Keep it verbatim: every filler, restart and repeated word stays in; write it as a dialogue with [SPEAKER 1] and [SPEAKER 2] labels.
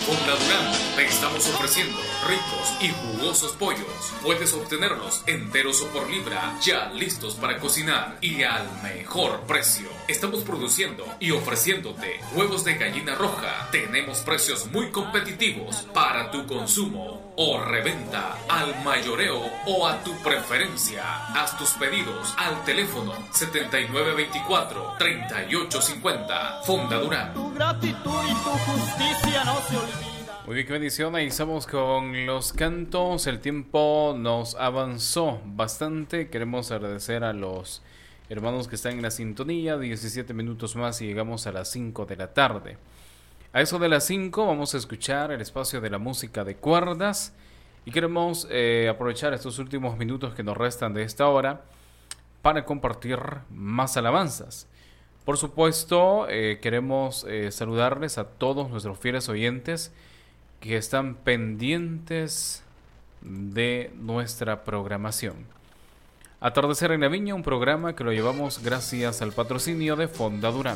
[SPEAKER 1] Fonda Durán te estamos ofreciendo ricos y jugosos pollos. Puedes obtenerlos enteros o por libra, ya listos para cocinar y al mejor precio. Estamos produciendo y ofreciéndote huevos de gallina roja. Tenemos precios muy competitivos para tu consumo o reventa al mayoreo o a tu preferencia. Haz tus pedidos al teléfono setenta y nueve veinticuatro, treinta y ocho cincuenta. Fonda Durán.
[SPEAKER 2] Tu gratitud y tu justicia no se olvida.
[SPEAKER 3] Muy bien, qué bendición. Ahí estamos con los cantos. El tiempo nos avanzó bastante. Queremos agradecer a los hermanos que están en la sintonía. diecisiete minutos más y llegamos a las cinco de la tarde. A eso de las cinco vamos a escuchar el espacio de la música de cuerdas. Y queremos eh, aprovechar estos últimos minutos que nos restan de esta hora para compartir más alabanzas. Por supuesto, eh, queremos eh, saludarles a todos nuestros fieles oyentes que están pendientes de nuestra programación. Atardecer en la Viña, un programa que lo llevamos gracias al patrocinio de Fonda Durán.